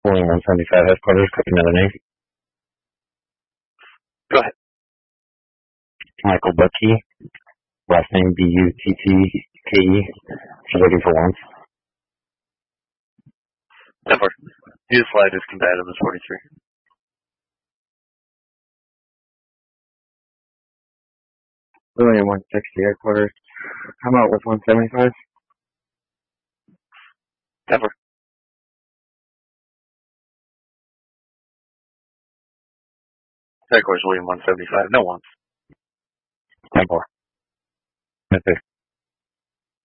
William 175 headquarters, copy another name. Go ahead. Michael Bucky, last name Butttke, looking for once. 10-4. His flight is compatible with 43. William 160 headquarters. Come out with 175. 10-4. Headquarters William 175. No ones. 10-4. That's it.